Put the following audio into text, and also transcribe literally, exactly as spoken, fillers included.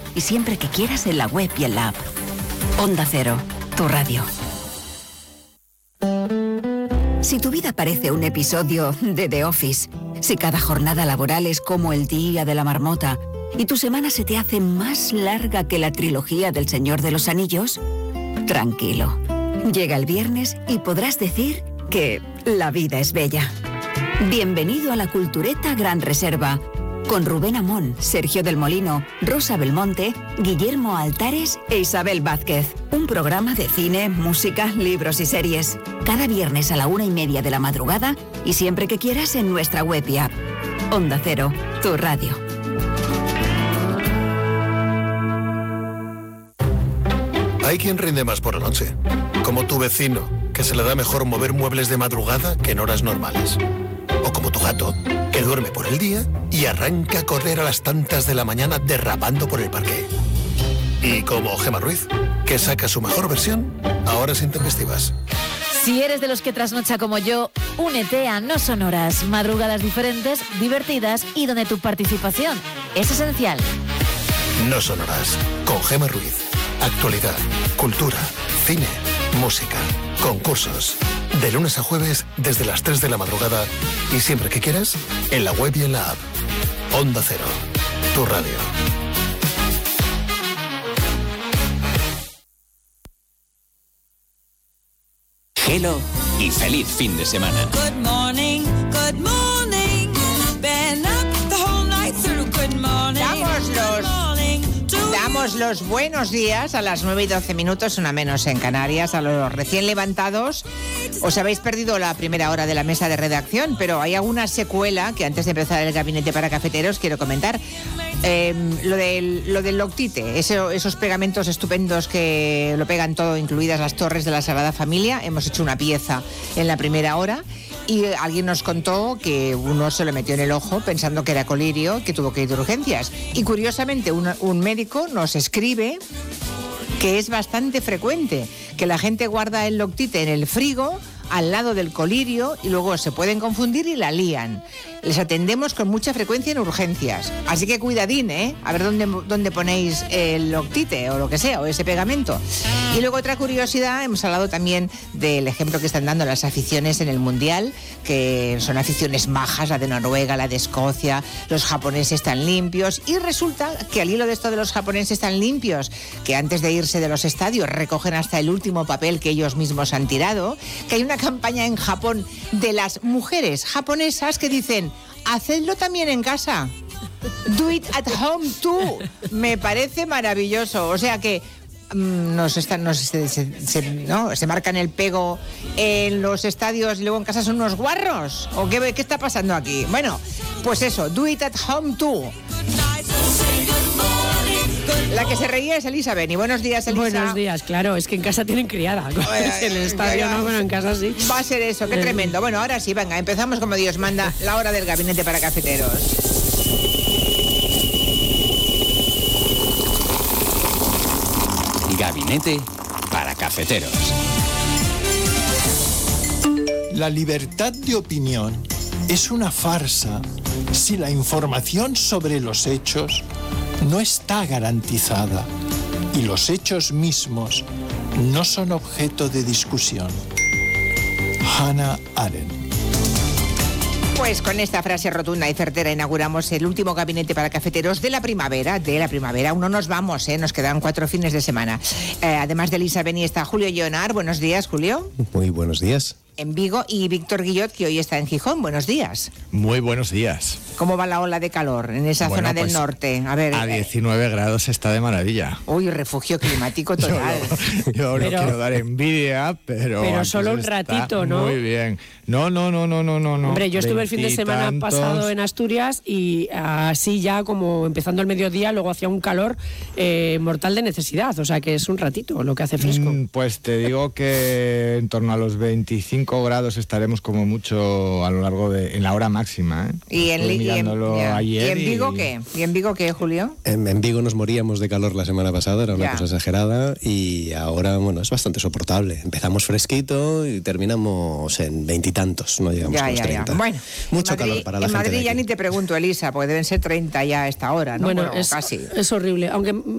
y siempre que quieras en la web y en la app. Onda Cero, tu radio. Si tu vida parece un episodio de The Office, si cada jornada laboral es como el día de la marmota y tu semana se te hace más larga que la trilogía del Señor de los Anillos, tranquilo. Llega el viernes y podrás decir que la vida es bella. Bienvenido a la Cultureta Gran Reserva, con Rubén Amón, Sergio del Molino, Rosa Belmonte, Guillermo Altares e Isabel Vázquez. Un programa de cine, música, libros y series. Cada viernes a la una y media de la madrugada y siempre que quieras en nuestra web y app. Onda Cero, tu radio. Hay quien rinde más por la noche, como tu vecino, que se le da mejor mover muebles de madrugada que en horas normales. O como tu gato, que duerme por el día y arranca a correr a las tantas de la mañana derrapando por el parque. Y como Gemma Ruiz, que saca su mejor versión a horas intempestivas. Si eres de los que trasnocha como yo, únete a No Sonoras, madrugadas diferentes, divertidas y donde tu participación es esencial. No Sonoras, con Gemma Ruiz. Actualidad, cultura, cine, música, concursos. De lunes a jueves desde las tres de la madrugada y siempre que quieras, en la web y en la app. Onda Cero, tu radio. Hello y feliz fin de semana. Good morning, good morning. Been up the whole night through. Good morning. Damos los, good morning to damos los buenos días a las nueve y doce minutos, una menos en Canarias, a los recién levantados. Os habéis perdido la primera hora de la mesa de redacción, pero hay alguna secuela que antes de empezar el gabinete para cafeteros quiero comentar. Eh, lo del, lo del Loctite, eso, esos pegamentos estupendos que lo pegan todo, incluidas las torres de la Sagrada Familia. Hemos hecho una pieza en la primera hora y alguien nos contó que uno se lo metió en el ojo pensando que era colirio, que tuvo que ir de urgencias. Y curiosamente un, un médico nos escribe que es bastante frecuente que la gente guarda el Loctite en el frigo al lado del colirio y luego se pueden confundir y la lían. Les atendemos con mucha frecuencia en urgencias. Así que cuidadín, ¿eh? A ver dónde, dónde ponéis el Loctite o lo que sea, o ese pegamento. Y luego otra curiosidad, hemos hablado también del ejemplo que están dando las aficiones en el Mundial, que son aficiones majas, la de Noruega, la de Escocia, los japoneses tan limpios. Y resulta que al hilo de esto de los japoneses tan limpios, que antes de irse de los estadios recogen hasta el último papel que ellos mismos han tirado, que hay una campaña en Japón de las mujeres japonesas que dicen: hacedlo también en casa. Do it at home too. Me parece maravilloso. O sea que mmm, nos están, nos, se, se, se, ¿no? se marcan el pego en los estadios y luego en casa son unos guarros. ¿O qué, qué está pasando aquí? Bueno, pues eso, do it at home too. La que se reía es Elisa Beni. Buenos días, Elisa. Buenos días, claro, es que en casa tienen criada. En el estadio no, bueno, en casa sí. Va a ser eso, qué tremendo. Bueno, ahora sí, venga, empezamos como Dios manda, la hora del gabinete para cafeteros. Gabinete para cafeteros. La libertad de opinión es una farsa si la información sobre los hechos no está garantizada y los hechos mismos no son objeto de discusión. Hannah Arendt. Pues con esta frase rotunda y certera inauguramos el último gabinete para cafeteros de la primavera. De la primavera, aún no nos vamos, ¿eh? Nos quedan cuatro fines de semana. Eh, además de Elisa Beni está Julio Llonar. Buenos días, Julio. Muy buenos días. En Vigo, y Víctor Guillot, que hoy está en Gijón. Buenos días. Muy buenos días. ¿Cómo va la ola de calor en esa bueno, zona del pues, norte? A ver. A diecinueve eh, grados está de maravilla. Uy, refugio climático total. Yo, yo pero, no quiero dar envidia, pero... Pero solo un ratito, ¿no? Muy bien. No, no, no, no, no, no. Hombre, yo estuve el fin de semana tantos... pasado en Asturias y así ya como empezando el mediodía, luego hacía un calor eh, mortal de necesidad. O sea que es un ratito lo que hace fresco. Mm, pues te digo que en torno a los veinticinco grados estaremos como mucho a lo largo de... en la hora máxima, ¿eh? Y en, y en, ayer ¿y en Vigo y... qué? ¿Y en Vigo qué, Julio? En, en Vigo nos moríamos de calor la semana pasada, era una ya. cosa exagerada, y ahora, bueno, es bastante soportable. Empezamos fresquito y terminamos en veintitantos, no llegamos ya, a los ya, treinta. Ya. Bueno, mucho Madrid, calor para la en gente Madrid de ya aquí. ni te pregunto, Elisa, porque deben ser treinta ya a esta hora, ¿no? Bueno, bueno es, casi. Es horrible, aunque